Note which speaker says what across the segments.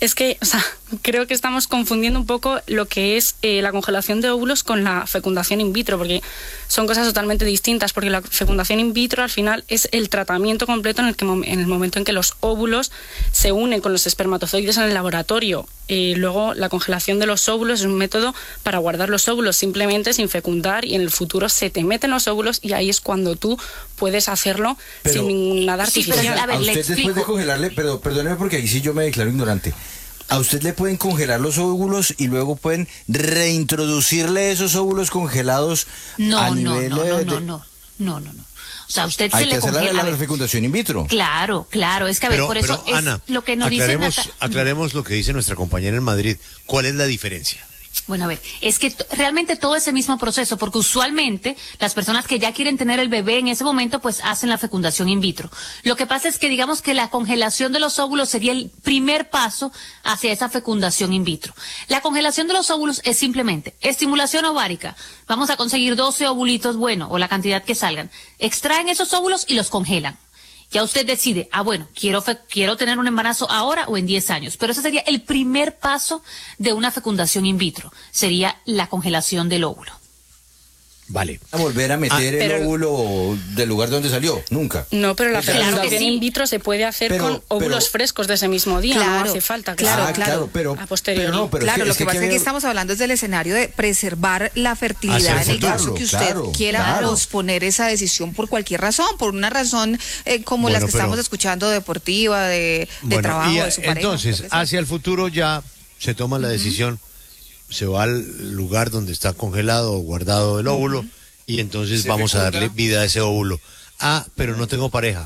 Speaker 1: Es que, o sea, creo que estamos confundiendo un poco lo que es la congelación de óvulos con la fecundación in vitro, porque son cosas totalmente distintas, porque la fecundación in vitro al final es el tratamiento completo en el momento en que los óvulos se unen con los espermatozoides en el laboratorio. Luego, la congelación de los óvulos es un método para guardar los óvulos simplemente sin fecundar, y en el futuro se te meten los óvulos y ahí es cuando tú puedes hacerlo sin nada artificial.
Speaker 2: Sí, pero, a ver, usted después de congelarle, pero perdóneme porque ahí sí yo me declaro ignorante. ¿A usted le pueden congelar los óvulos y luego pueden reintroducirle esos óvulos congelados a nivel
Speaker 3: No. O sea, usted se le congela.
Speaker 2: Hay que hacer la fecundación in vitro.
Speaker 3: Claro. Es que, a ver, por eso es
Speaker 4: Ana,
Speaker 3: lo que nos
Speaker 4: aclaremos lo que dice nuestra compañera en Madrid. ¿Cuál es la diferencia?
Speaker 3: Bueno, a ver, es que realmente todo ese mismo proceso, porque usualmente las personas que ya quieren tener el bebé en ese momento, pues hacen la fecundación in vitro. Lo que pasa es que digamos que la congelación de los óvulos sería el primer paso hacia esa fecundación in vitro. La congelación de los óvulos es simplemente estimulación ovárica. Vamos a conseguir 12 ovulitos, o la cantidad que salgan. Extraen esos óvulos y los congelan. Ya usted decide, bueno, quiero tener un embarazo ahora o en 10 años. Pero ese sería el primer paso de una fecundación in vitro. Sería la congelación del óvulo.
Speaker 4: Vale.
Speaker 2: ¿A volver a meter el óvulo del lugar donde salió? Nunca.
Speaker 1: No, pero la fecundación in vitro se puede hacer con óvulos frescos de ese mismo día.
Speaker 5: Claro,
Speaker 1: no hace falta.
Speaker 5: Claro,
Speaker 2: pero
Speaker 1: a posteriori.
Speaker 5: Claro, lo que pasa es que estamos hablando del escenario de preservar la fertilidad en el caso que usted quiera posponer esa decisión por cualquier razón, por una razón como las que estamos escuchando, deportiva, de trabajo, de su pareja.
Speaker 4: Entonces, hacia el futuro ya se toma la decisión, se va al lugar donde está congelado o guardado el óvulo y entonces vamos a darle vida a ese óvulo. Pero no tengo pareja.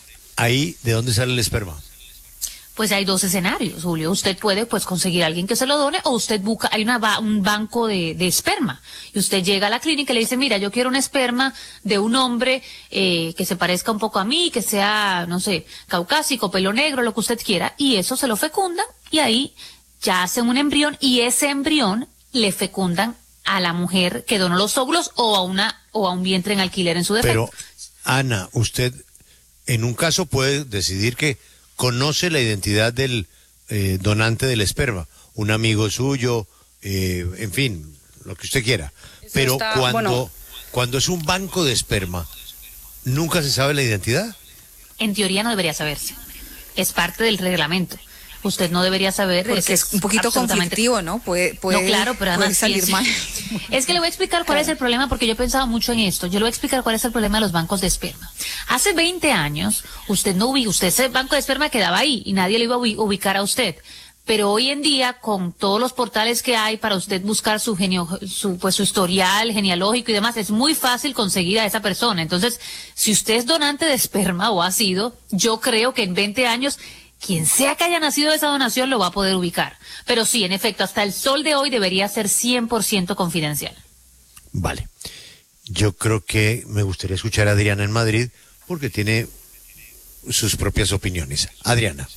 Speaker 4: Ahí, ¿de dónde sale el esperma?
Speaker 3: Pues hay dos escenarios, Julio. Usted puede conseguir a alguien que se lo done, o usted busca, hay un banco de esperma, y usted llega a la clínica y le dice, mira, yo quiero un esperma de un hombre que se parezca un poco a mí, que sea, no sé, caucásico, pelo negro, lo que usted quiera, y eso se lo fecundan, y ahí ya hacen un embrión, y ese embrión le fecundan a la mujer que donó los óvulos o a un vientre en alquiler en su defecto.
Speaker 4: Pero, Ana, usted en un caso puede decidir que conoce la identidad del donante del esperma, un amigo suyo, en fin, lo que usted quiera. Pero cuando es un banco de esperma, ¿nunca se sabe la identidad?
Speaker 3: En teoría no debería saberse. Es parte del reglamento. Usted no debería saber.
Speaker 5: Porque es un poquito conflictivo, ¿no? Puede salir mal.
Speaker 3: Es que le voy a explicar cuál es el problema, porque yo he pensado mucho en esto. Yo le voy a explicar cuál es el problema de los bancos de esperma. Hace 20 años, usted ese banco de esperma quedaba ahí y nadie le iba a ubicar a usted. Pero hoy en día, con todos los portales que hay para usted buscar su historial genealógico y demás, es muy fácil conseguir a esa persona. Entonces, si usted es donante de esperma o ha sido, yo creo que en 20 años, quien sea que haya nacido de esa donación lo va a poder ubicar. Pero sí, en efecto, hasta el sol de hoy debería ser 100% confidencial.
Speaker 4: Vale. Yo creo que me gustaría escuchar a Adriana en Madrid, porque tiene sus propias opiniones. Adriana.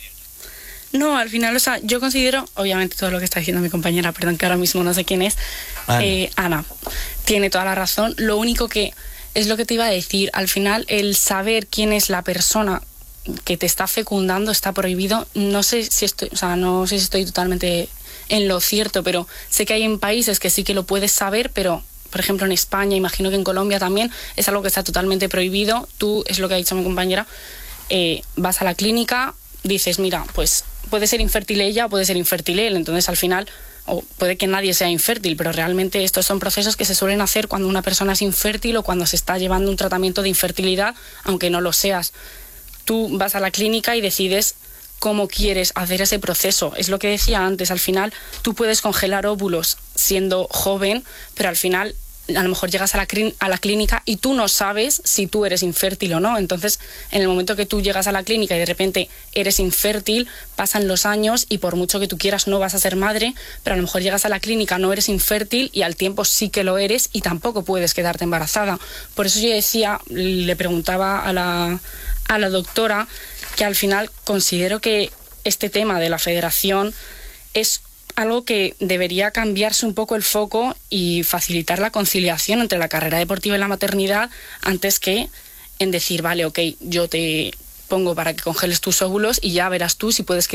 Speaker 1: No, al final, yo considero, obviamente todo lo que está diciendo mi compañera, perdón que ahora mismo no sé quién es, Ana, tiene toda la razón. Lo único que es lo que te iba a decir, al final el saber quién es la persona que te está fecundando está prohibido. No sé si estoy totalmente en lo cierto, pero sé que hay en países que sí que lo puedes saber, pero por ejemplo en España, imagino que en Colombia también es algo que está totalmente prohibido. Tú, es lo que ha dicho mi compañera, vas a la clínica, dices, mira, pues puede ser infértil ella o puede ser infértil él, entonces al final, o puede que nadie sea infértil, pero realmente estos son procesos que se suelen hacer cuando una persona es infértil o cuando se está llevando un tratamiento de infertilidad, aunque no lo seas. Tú vas a la clínica y decides cómo quieres hacer ese proceso. Es lo que decía antes, al final tú puedes congelar óvulos siendo joven, pero al final a lo mejor llegas a la clínica y tú no sabes si tú eres infértil o no. Entonces, en el momento que tú llegas a la clínica y de repente eres infértil, pasan los años y por mucho que tú quieras no vas a ser madre, pero a lo mejor llegas a la clínica, no eres infértil y al tiempo sí que lo eres y tampoco puedes quedarte embarazada. Por eso yo decía, le preguntaba a la doctora que al final considero que este tema de la federación es algo que debería cambiarse un poco el foco y facilitar la conciliación entre la carrera deportiva y la maternidad antes que en decir, vale, ok, yo te pongo para que congeles tus óvulos y ya verás tú si puedes